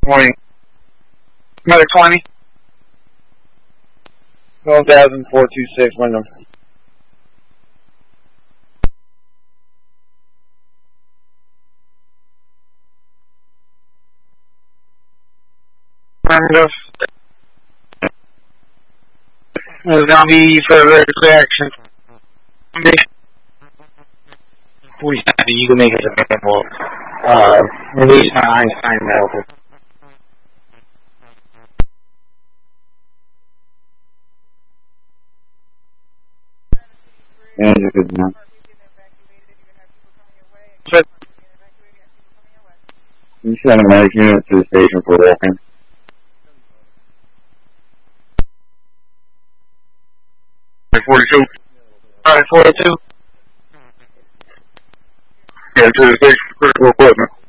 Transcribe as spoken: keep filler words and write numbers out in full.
Morning. Another twenty. twelve thousand four two six, Wyndham. Affirmative. There's going to be further clear action. forty-seven, you can make it available. Uh, release my Einstein medical. And if it's not. You send a medic unit to the station for walking. forty-two. Alright, forty-two. Yeah, to the station for critical equipment.